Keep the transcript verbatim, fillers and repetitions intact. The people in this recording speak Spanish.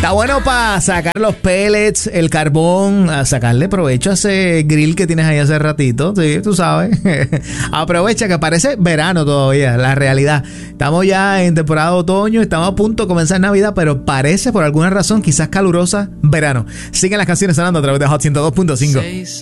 Está bueno para sacar los pellets, el carbón, a sacarle provecho a ese grill que tienes ahí hace ratito. Sí, tú sabes. Aprovecha que parece verano todavía, la realidad. Estamos ya en temporada de otoño, estamos a punto de comenzar Navidad, pero parece por alguna razón quizás calurosa verano. Siguen las canciones sonando a través de Hot ciento dos punto cinco.